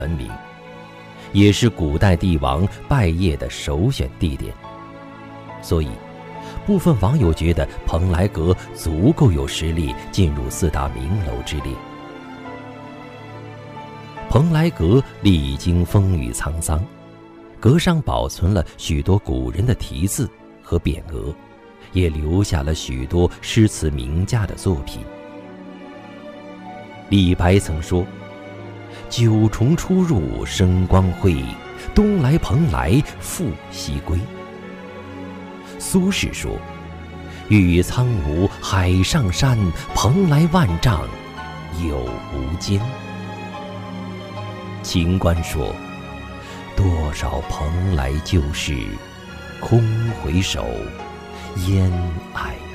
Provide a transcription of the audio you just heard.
闻名，也是古代帝王拜谒的首选地点。所以，部分网友觉得蓬莱阁足够有实力进入4大名楼之列。蓬莱阁历经风雨沧桑，阁上保存了许多古人的题字和匾额，也留下了许多诗词名家的作品。李白曾说：“九重出入生光辉，东来蓬莱复西归。”苏轼说：“玉苍梧海上山，蓬莱万丈有无间。”秦观说：“多少蓬莱旧事，空回首，烟霭。”